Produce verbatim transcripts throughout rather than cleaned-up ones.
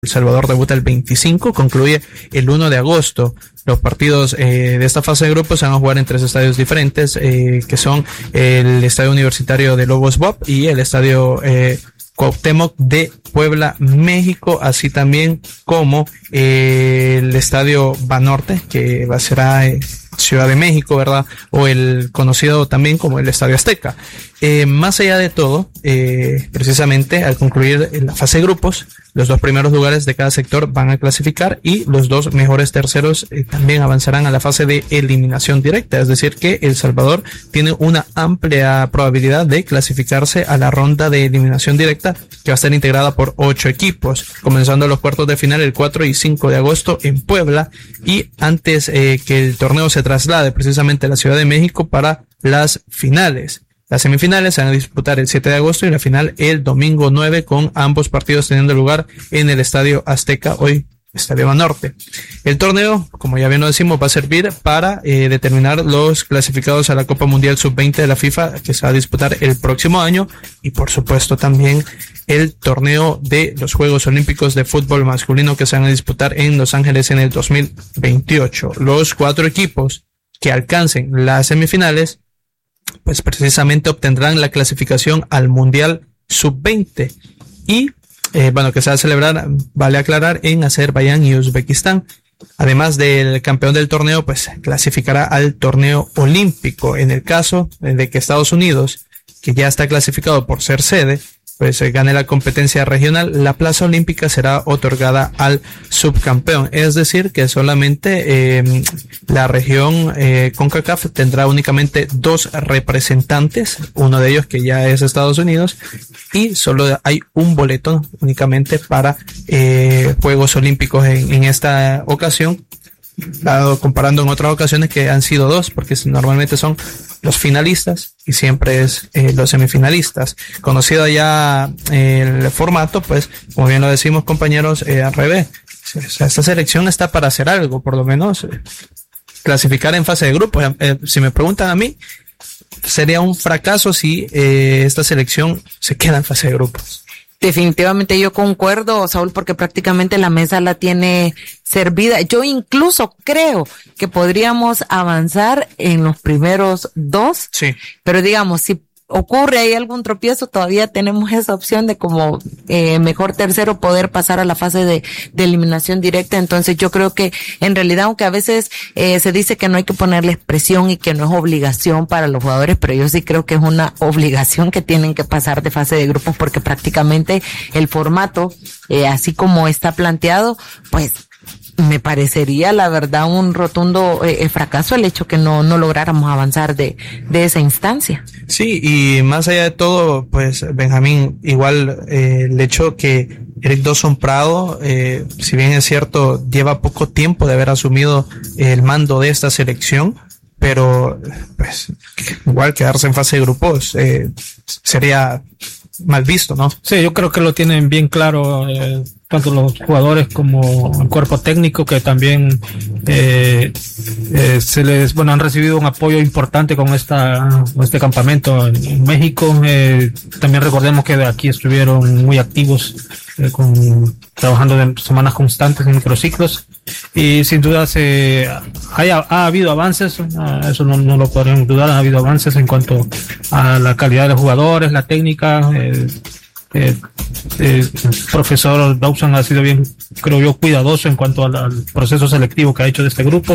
El Salvador debuta el veinticinco, concluye el uno de agosto. Los partidos eh, de esta fase de grupos se van a jugar en tres estadios diferentes, eh, que son el Estadio Universitario de Lobos B O P y el Estadio eh, Cuauhtémoc de Puebla, México, así también como eh, el Estadio Banorte, que va a ser eh, Ciudad de México, ¿verdad? O el conocido también como el Estadio Azteca. Eh, más allá de todo, eh, precisamente al concluir la fase de grupos, los dos primeros lugares de cada sector van a clasificar y los dos mejores terceros eh, también avanzarán a la fase de eliminación directa. Es decir, que El Salvador tiene una amplia probabilidad de clasificarse a la ronda de eliminación directa, que va a estar integrada por ocho equipos, comenzando los cuartos de final el cuatro y cinco de agosto en Puebla, y antes eh, que el torneo se traslade precisamente a la Ciudad de México para las finales. Las semifinales se van a disputar el siete de agosto y la final el domingo nueve, con ambos partidos teniendo lugar en el Estadio Azteca, hoy Estadio Banorte. El torneo, como ya bien lo decimos, va a servir para eh, determinar los clasificados a la Copa Mundial sub veinte de la FIFA, que se va a disputar el próximo año, y por supuesto también el torneo de los Juegos Olímpicos de fútbol masculino, que se van a disputar en Los Ángeles en el dos mil veintiocho. Los cuatro equipos que alcancen las semifinales pues precisamente obtendrán la clasificación al Mundial sub veinte y eh, bueno, que se va a celebrar, vale aclarar, en Azerbaiyán y Uzbekistán. Además del campeón del torneo, pues clasificará al torneo olímpico. En el caso de que Estados Unidos, que ya está clasificado por ser sede, pues eh, gane la competencia regional, la plaza olímpica será otorgada al subcampeón. Es decir, que solamente eh, la región eh, CONCACAF tendrá únicamente dos representantes, uno de ellos que ya es Estados Unidos, y solo hay un boleto únicamente para eh, Juegos Olímpicos en, en esta ocasión, dado, comparando en otras ocasiones que han sido dos, porque normalmente son los finalistas y siempre es eh, los semifinalistas. Conocido ya eh, el formato, pues como bien lo decimos, compañeros, eh, al revés, o sea, esta selección está para hacer algo, por lo menos eh, clasificar en fase de grupos. Eh, si me preguntan a mí, sería un fracaso si eh, esta selección se queda en fase de grupos. Definitivamente yo concuerdo, Saúl, porque prácticamente la mesa la tiene servida. Yo incluso creo que podríamos avanzar en los primeros dos. Sí. Pero digamos, si ocurre ahí algún tropiezo, todavía tenemos esa opción de como eh, mejor tercero poder pasar a la fase de, de eliminación directa. Entonces yo creo que en realidad, aunque a veces eh, se dice que no hay que ponerles presión y que no es obligación para los jugadores, pero yo sí creo que es una obligación que tienen que pasar de fase de grupos, porque prácticamente el formato, eh, así como está planteado, pues me parecería la verdad un rotundo eh, fracaso el hecho que no no lográramos avanzar de de esa instancia. Sí, y más allá de todo, pues Benjamín, igual eh, el hecho que Eric Dawson Prado, eh, si bien es cierto, lleva poco tiempo de haber asumido el mando de esta selección, pero pues igual quedarse en fase de grupos eh, sería mal visto, ¿no? Sí, yo creo que lo tienen bien claro, eh, tanto los jugadores como el cuerpo técnico, que también eh, eh, se les, bueno, han recibido un apoyo importante con esta con este campamento en, en México. Eh, también recordemos que de aquí estuvieron muy activos, eh, con, trabajando de semanas constantes en microciclos, y sin duda se haya, ha habido avances, eso no, no lo podemos dudar, ha habido avances en cuanto a la calidad de los jugadores, la técnica. eh, Eh, eh, el profesor Dawson ha sido bien, creo yo, cuidadoso en cuanto al, al proceso selectivo que ha hecho de este grupo,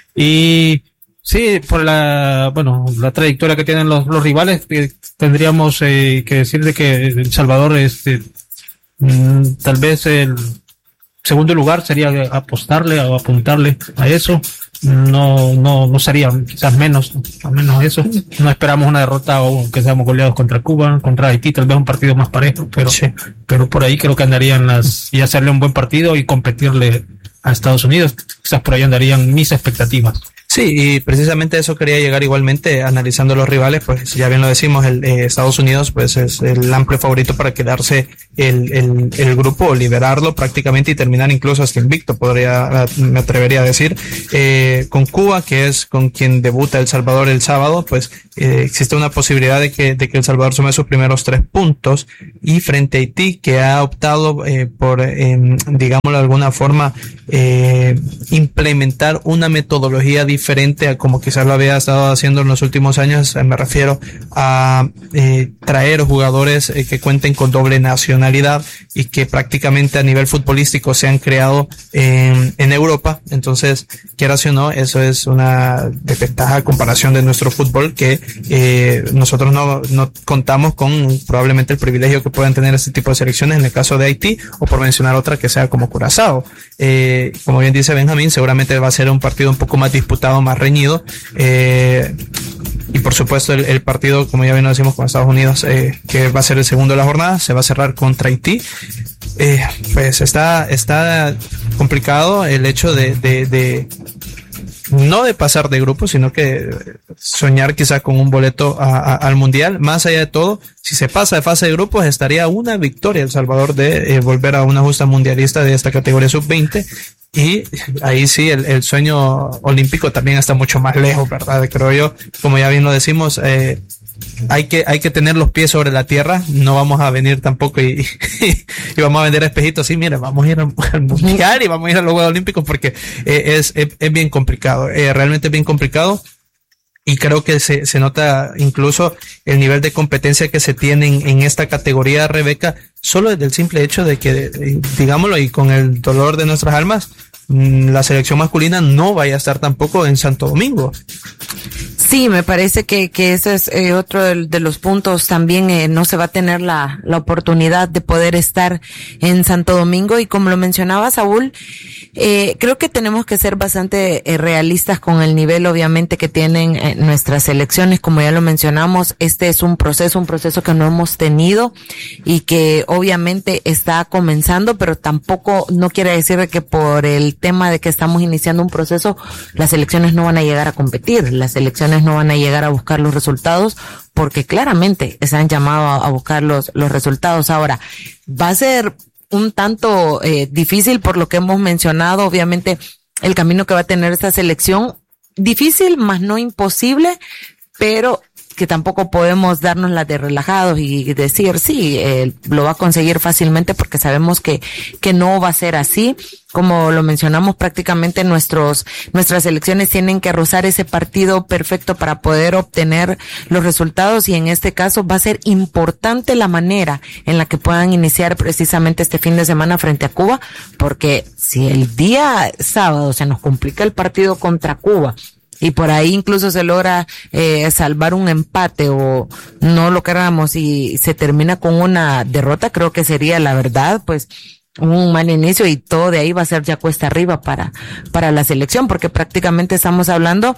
y sí, por la, bueno, la trayectoria que tienen los, los rivales, eh, tendríamos eh, que decir de que El Salvador, este, mm, tal vez el segundo lugar sería apostarle o apuntarle a eso. No, no, no sería quizás menos, al menos eso. No esperamos una derrota o que seamos goleados contra Cuba, contra Haití, tal vez un partido más parejo, pero, sí. pero por ahí creo que andarían las, y hacerle un buen partido y competirle a Estados Unidos. Quizás por ahí andarían mis expectativas. Sí, y precisamente eso quería llegar igualmente, analizando los rivales, pues ya bien lo decimos, el eh, Estados Unidos pues es el amplio favorito para quedarse el, el, el grupo, liberarlo prácticamente y terminar incluso hasta invicto, podría, me atrevería a decir, eh, con Cuba, que es con quien debuta El Salvador el sábado, pues eh, existe una posibilidad de que, de que El Salvador sume sus primeros tres puntos, y frente a Haití, que ha optado eh, por, eh, digámoslo de alguna forma, eh, implementar una metodología diferente diferente a como quizás lo había estado haciendo en los últimos años. Me refiero a eh, traer jugadores eh, que cuenten con doble nacionalidad y que prácticamente a nivel futbolístico se han creado en, en Europa. Entonces, quieras o no, eso es una desventaja a comparación de nuestro fútbol, que eh, nosotros no, no contamos con probablemente el privilegio que puedan tener este tipo de selecciones en el caso de Haití, o por mencionar otra que sea como Curazao. Eh, como bien dice Benjamín, seguramente va a ser un partido un poco más disputado, más reñido, eh, y por supuesto el, el partido, como ya bien lo decimos, con Estados Unidos, eh, que va a ser el segundo de la jornada, se va a cerrar contra Haití. Eh, pues está está complicado el hecho de, de, de no de pasar de grupo, sino que soñar quizá con un boleto a, a, al mundial. Más allá de todo, si se pasa de fase de grupos, estaría una victoria El Salvador de eh, volver a una justa mundialista de esta categoría sub veinte. Y ahí sí, el, el sueño olímpico también está mucho más lejos, ¿verdad? Creo yo, como ya bien lo decimos, eh, hay que, hay que tener los pies sobre la tierra. No vamos a venir tampoco y, y, y vamos a vender espejitos. Sí, mire, vamos a ir al, al mundial y vamos a ir a los Juegos Olímpicos, porque eh, es, es, es bien complicado, eh, realmente es bien complicado. Y creo que se, se nota incluso el nivel de competencia que se tiene en, en esta categoría, Rebeca, solo desde el simple hecho de que, digámoslo, y con el dolor de nuestras almas, la selección masculina no vaya a estar tampoco en Santo Domingo. Sí, me parece que, que ese es eh, otro de, de los puntos. También eh, no se va a tener la, la oportunidad de poder estar en Santo Domingo, y como lo mencionaba Saúl, eh, creo que tenemos que ser bastante eh, realistas con el nivel, obviamente, que tienen eh, nuestras selecciones. Como ya lo mencionamos, este es un proceso, un proceso que no hemos tenido y que obviamente está comenzando, pero tampoco no quiere decir que por el tema de que estamos iniciando un proceso, las selecciones no van a llegar a competir, las selecciones no van a llegar a buscar los resultados, porque claramente se han llamado a, a buscar los, los resultados. Ahora, va a ser un tanto eh, difícil por lo que hemos mencionado, obviamente, el camino que va a tener esta selección, difícil, más no imposible, pero que tampoco podemos darnos la de relajados y decir, sí, eh, lo va a conseguir fácilmente, porque sabemos que, que no va a ser así. Como lo mencionamos, prácticamente nuestros, nuestras selecciones tienen que rozar ese partido perfecto para poder obtener los resultados, y en este caso va a ser importante la manera en la que puedan iniciar precisamente este fin de semana frente a Cuba, porque si el día sábado se nos complica el partido contra Cuba, y por ahí incluso se logra eh, salvar un empate, o no lo queramos, y se termina con una derrota, creo que sería, la verdad, pues un mal inicio, y todo de ahí va a ser ya cuesta arriba para, para la selección, porque prácticamente estamos hablando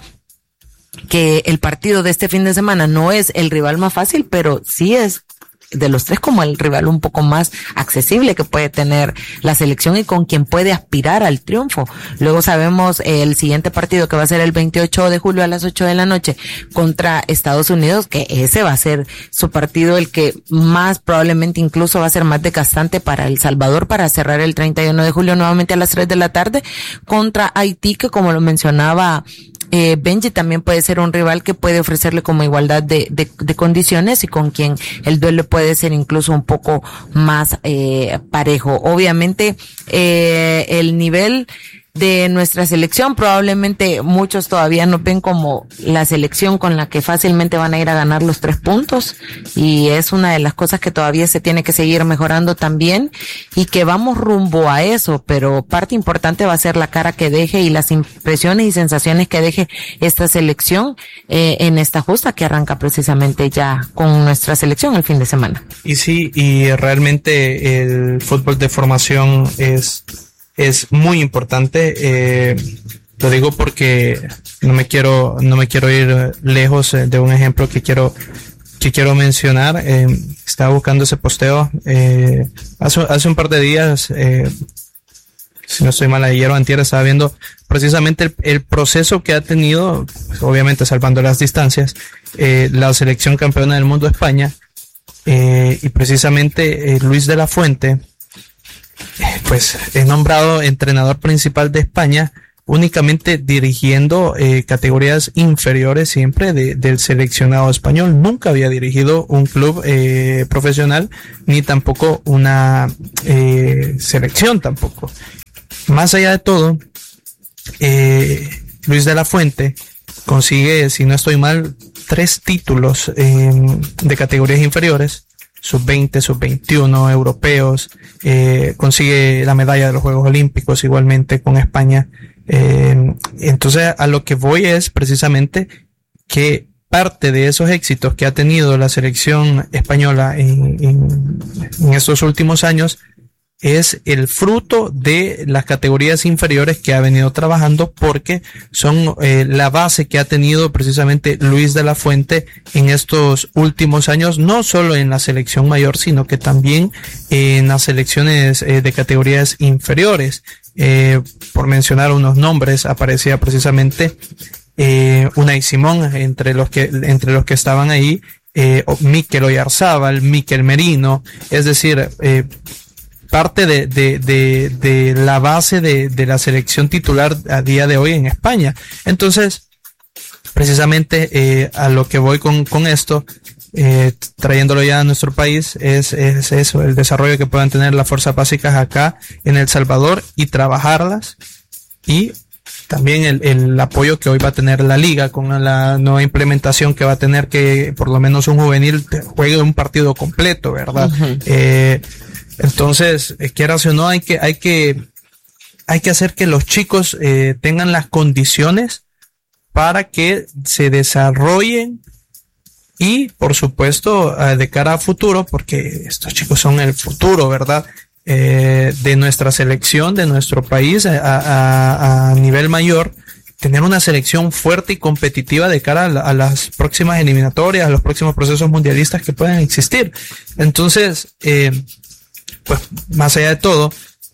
que el partido de este fin de semana no es el rival más fácil, pero sí es de los tres como el rival un poco más accesible que puede tener la selección y con quien puede aspirar al triunfo. Luego sabemos el siguiente partido, que va a ser el veintiocho de julio a las ocho de la noche contra Estados Unidos, que ese va a ser su partido, el que más probablemente incluso va a ser más desgastante para El Salvador, para cerrar el treinta y uno de julio nuevamente a las tres de la tarde contra Haití, que como lo mencionaba Eh, Benji, también puede ser un rival que puede ofrecerle como igualdad de, de, de condiciones, y con quien el duelo puede ser incluso un poco más eh, parejo. Obviamente, eh, el nivel de nuestra selección, probablemente muchos todavía nos ven como la selección con la que fácilmente van a ir a ganar los tres puntos, y es una de las cosas que todavía se tiene que seguir mejorando también, y que vamos rumbo a eso, pero parte importante va a ser la cara que deje y las impresiones y sensaciones que deje esta selección eh, en esta justa que arranca precisamente ya con nuestra selección el fin de semana. Y sí, y realmente el fútbol de formación es es muy importante. Eh, lo digo porque no me quiero no me quiero ir lejos de un ejemplo que quiero que quiero mencionar. Eh, estaba buscando ese posteo eh, hace hace un par de días. Eh, si no estoy mal, ayer o antier estaba viendo precisamente el, el proceso que ha tenido, pues, obviamente salvando las distancias, eh, la selección campeona del mundo España, eh, y precisamente eh, Luis de la Fuente, eh, pues es nombrado entrenador principal de España, únicamente dirigiendo eh, categorías inferiores siempre de, del seleccionado español. Nunca había dirigido un club eh, profesional, ni tampoco una eh, selección tampoco. Más allá de todo, eh, Luis de la Fuente consigue, si no estoy mal, tres títulos eh, de categorías inferiores, sub veinte, sub veintiuno, europeos, eh, consigue la medalla de los Juegos Olímpicos igualmente con España. Eh, entonces a lo que voy es precisamente que parte de esos éxitos que ha tenido la selección española en, en, en estos últimos años es el fruto de las categorías inferiores que ha venido trabajando, porque son eh, la base que ha tenido precisamente Luis de la Fuente en estos últimos años, no solo en la selección mayor, sino que también en las selecciones eh, de categorías inferiores. Eh, por mencionar unos nombres, aparecía precisamente eh, Unai Simón entre los que entre los que estaban ahí, eh, Mikel Oyarzábal, Mikel Merino, es decir, eh, parte de, de, de, de la base de, de la selección titular a día de hoy en España. Entonces, precisamente eh, a lo que voy con, con esto, eh, trayéndolo ya a nuestro país, es, es eso, el desarrollo que puedan tener las fuerzas básicas acá en El Salvador y trabajarlas, y también el, el apoyo que hoy va a tener la liga con la nueva implementación que va a tener, que por lo menos un juvenil juegue un partido completo, ¿verdad? Uh-huh. Eh, entonces, quieras o no, hay que, hay que, hay que hacer que los chicos eh, tengan las condiciones para que se desarrollen y, por supuesto, eh, de cara a futuro, porque estos chicos son el futuro, ¿verdad? Eh, de nuestra selección, de nuestro país a, a, a nivel mayor, tener una selección fuerte y competitiva de cara a, la, a las próximas eliminatorias, a los próximos procesos mundialistas que puedan existir. Entonces, eh, pues más allá de todo,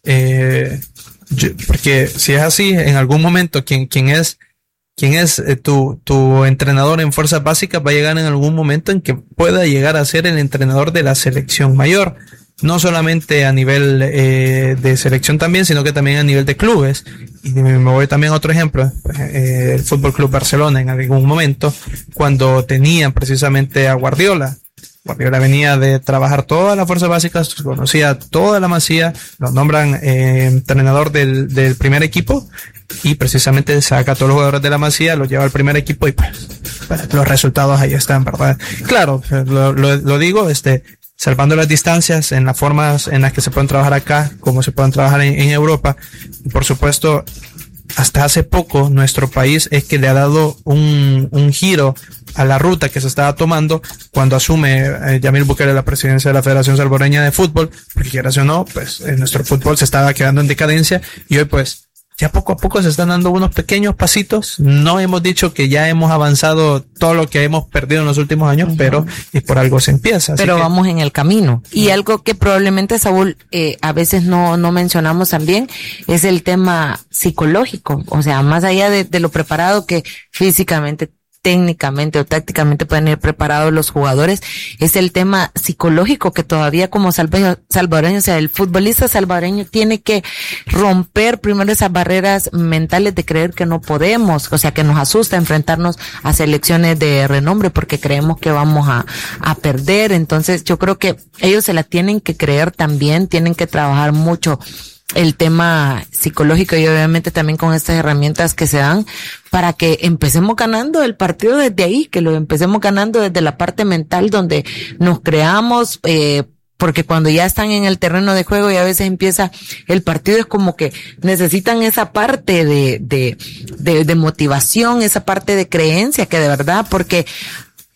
eh, yo, porque si es así, en algún momento quien, quien es, quien es eh, tu, tu entrenador en fuerzas básicas va a llegar en algún momento en que pueda llegar a ser el entrenador de la selección mayor, no solamente a nivel eh, de selección también, sino que también a nivel de clubes. Y me voy también a otro ejemplo, eh, el Fútbol Club Barcelona en algún momento, cuando tenían precisamente a Guardiola. Guardiola venía de trabajar todas las fuerzas básicas, conocía toda la Masía, lo nombran eh, entrenador del, del primer equipo, y precisamente saca a todos los jugadores de la Masía, los lleva al primer equipo y pues los resultados ahí están, ¿verdad? Claro, lo, lo, lo digo, este, salvando las distancias en las formas en las que se pueden trabajar acá, como se pueden trabajar en, en Europa, y por supuesto, hasta hace poco nuestro país es que le ha dado un, un giro a la ruta que se estaba tomando cuando asume eh, Yamil Bukele la presidencia de la Federación Salvadoreña de Fútbol, porque quieras o no, pues eh, nuestro fútbol se estaba quedando en decadencia, y hoy pues ya poco a poco se están dando unos pequeños pasitos. No hemos dicho que ya hemos avanzado todo lo que hemos perdido en los últimos años, uh-huh. pero y por algo se empieza. Pero que, vamos en el camino. Y uh-huh. algo que probablemente, Saúl, eh, a veces no, no mencionamos también, es el tema psicológico. O sea, más allá de, de lo preparado que físicamente, técnicamente o tácticamente pueden ir preparados los jugadores, es el tema psicológico que todavía como salvadoreño, o sea, el futbolista salvadoreño tiene que romper primero esas barreras mentales de creer que no podemos, o sea, que nos asusta enfrentarnos a selecciones de renombre porque creemos que vamos a, a perder. Entonces yo creo que ellos se la tienen que creer también, tienen que trabajar mucho el tema psicológico y obviamente también con estas herramientas que se dan para que empecemos ganando el partido desde ahí, que lo empecemos ganando desde la parte mental donde nos creamos, eh, porque cuando ya están en el terreno de juego y a veces empieza el partido, es como que necesitan esa parte de, de, de, de motivación, esa parte de creencia que de verdad, porque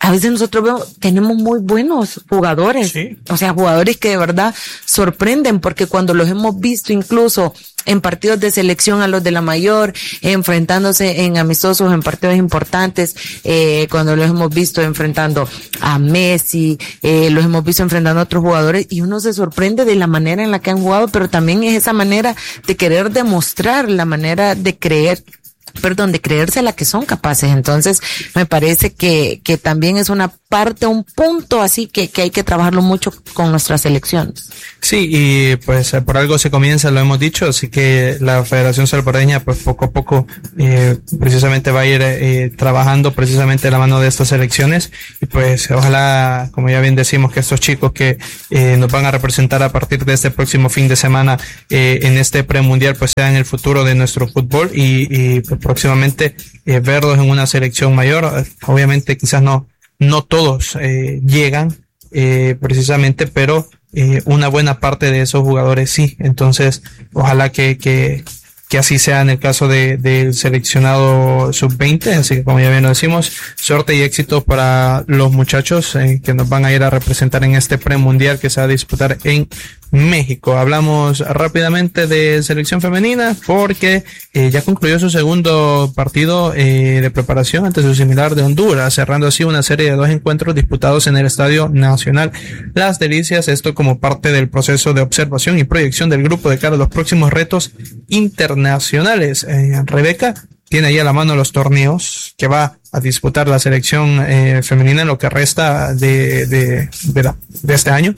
a veces nosotros vemos, tenemos muy buenos jugadores, sí. O sea, jugadores que de verdad sorprenden, porque cuando los hemos visto incluso en partidos de selección a los de la mayor, enfrentándose en amistosos, en partidos importantes, eh, cuando los hemos visto enfrentando a Messi, eh, los hemos visto enfrentando a otros jugadores, y uno se sorprende de la manera en la que han jugado, pero también es esa manera de querer demostrar, la manera de creer, perdón, de creerse la que son capaces. Entonces, me parece que, que también es una parte, un punto así que, que hay que trabajarlo mucho con nuestras selecciones. Sí, y pues por algo se comienza, lo hemos dicho, así que la Federación Salvadoreña pues poco a poco eh, precisamente va a ir eh, trabajando precisamente de la mano de estas selecciones, y pues ojalá, como ya bien decimos, que estos chicos que eh, nos van a representar a partir de este próximo fin de semana eh, en este premundial pues sean el futuro de nuestro fútbol, y, y pues, próximamente eh, verlos en una selección mayor. Obviamente quizás no no todos eh, llegan eh, precisamente, pero eh, una buena parte de esos jugadores sí. Entonces ojalá que que que así sea en el caso de del seleccionado sub veinte, así que como ya bien lo decimos, suerte y éxito para los muchachos eh, que nos van a ir a representar en este premundial que se va a disputar en México. Hablamos rápidamente de selección femenina porque eh, ya concluyó su segundo partido eh, de preparación ante su similar de Honduras, cerrando así una serie de dos encuentros disputados en el Estadio Nacional Las Delicias, esto como parte del proceso de observación y proyección del grupo de cara a los próximos retos internacionales. Eh, Rebeca tiene ahí a la mano los torneos que va a disputar la selección eh, femenina en lo que resta de, de, de, la, de este año.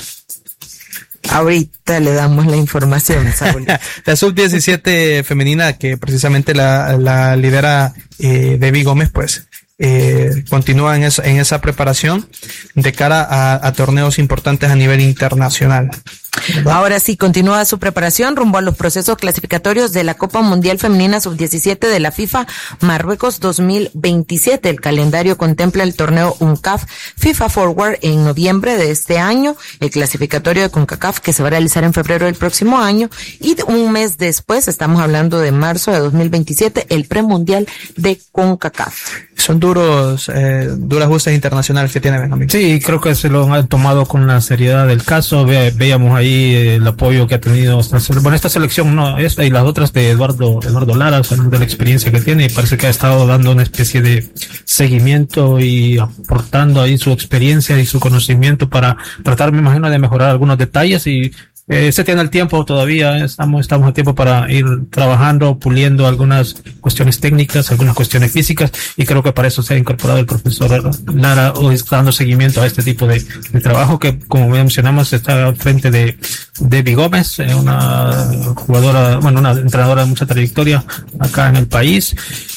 Ahorita le damos la información, Saúl. La sub diecisiete femenina, que precisamente la, la lidera eh, Debbie Gómez, pues eh, continúa en, eso, en esa preparación de cara a, a torneos importantes a nivel internacional. ¿verdad? Ahora sí, continúa su preparación rumbo a los procesos clasificatorios de la Copa Mundial Femenina sub diecisiete de la FIFA Marruecos dos mil veintisiete. El calendario contempla el torneo UNCAF FIFA Forward en noviembre de este año, el clasificatorio de CONCACAF que se va a realizar en febrero del próximo año, y un mes después, estamos hablando de marzo de dos mil veintisiete, el premundial de CONCACAF. Son duros, eh, duras justas internacionales que tiene Benjamín. Sí, creo que se lo han tomado con la seriedad del caso. Ve, veíamos ahí el apoyo que ha tenido esta, bueno, esta selección, no, esta y las otras de Eduardo, Eduardo Lara, o sea, de la experiencia que tiene, y parece que ha estado dando una especie de seguimiento y aportando ahí su experiencia y su conocimiento para tratar, me imagino, de mejorar algunos detalles. Y Eh, se tiene el tiempo todavía, estamos, estamos a tiempo para ir trabajando, puliendo algunas cuestiones técnicas, algunas cuestiones físicas, y creo que para eso se ha incorporado el profesor Lara, o está dando seguimiento a este tipo de, de trabajo que, como mencionamos, está al frente de Debbie Gómez, eh, una jugadora, bueno, una entrenadora de mucha trayectoria acá en el país,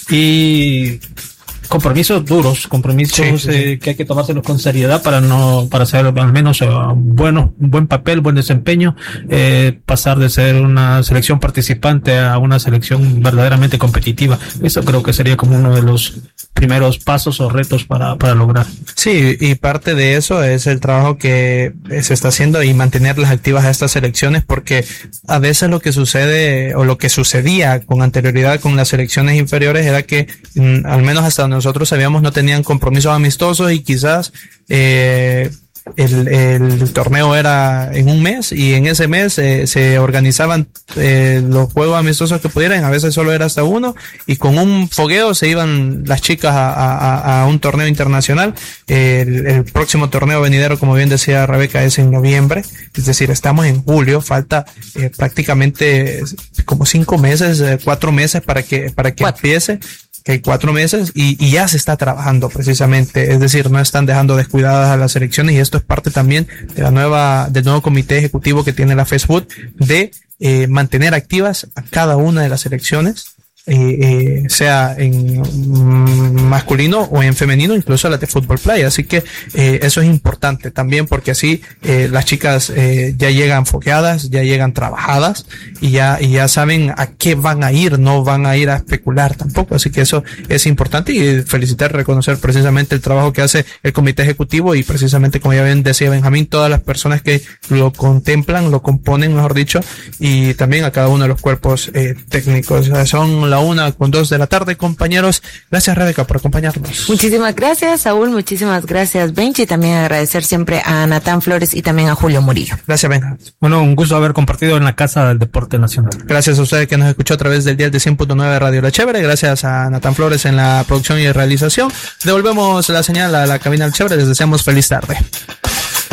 y compromisos duros, compromisos sí, sí, sí. Eh, que hay que tomárselos con seriedad para no, para hacer al menos uh, bueno, un buen papel, buen desempeño, eh, pasar de ser una selección participante a una selección verdaderamente competitiva. Eso creo que sería como uno de los primeros pasos o retos para, para lograr. Sí, y parte de eso es el trabajo que se está haciendo y mantenerlas activas a estas selecciones, porque a veces lo que sucede o lo que sucedía con anterioridad con las selecciones inferiores era que mm, al menos hasta donde nosotros sabíamos no tenían compromisos amistosos, y quizás eh, el, el torneo era en un mes, y en ese mes eh, se organizaban eh, los juegos amistosos que pudieran, a veces solo era hasta uno, y con un fogueo se iban las chicas a, a, a un torneo internacional. Eh, el, el próximo torneo venidero, como bien decía Rebeca, es en noviembre, es decir, estamos en julio, falta eh, prácticamente como cinco meses, eh, cuatro meses para que, para que empiece. Que hay cuatro meses y, y ya se está trabajando precisamente, es decir, no están dejando descuidadas a las selecciones, y esto es parte también de la nueva, del nuevo comité ejecutivo que tiene la FESFUT de eh, mantener activas a cada una de las selecciones, eh, eh, sea en mm, masculino o en femenino, incluso la de fútbol playa. Así que eh, eso es importante también, porque así eh, las chicas eh, ya llegan fogueadas, ya llegan trabajadas, y ya y ya saben a qué van a ir, no van a ir a especular tampoco. Así que eso es importante, y felicitar, reconocer precisamente el trabajo que hace el comité ejecutivo, y precisamente, como ya bien decía Benjamín, todas las personas que lo contemplan, lo componen, mejor dicho, y también a cada uno de los cuerpos eh, técnicos. Son la la una con dos de la tarde, compañeros. Gracias, Rebeca, por acompañarnos. Muchísimas gracias, Saúl. Muchísimas gracias, Benchi. También agradecer siempre a Natán Flores y también a Julio Murillo. Gracias, Benja. Bueno, un gusto haber compartido en la Casa del Deporte Nacional. Gracias a usted que nos escuchó a través del dial de cien punto nueve Radio La Chévere. Gracias a Natán Flores en la producción y realización. Devolvemos la señal a la cabina del Chévere. Les deseamos feliz tarde.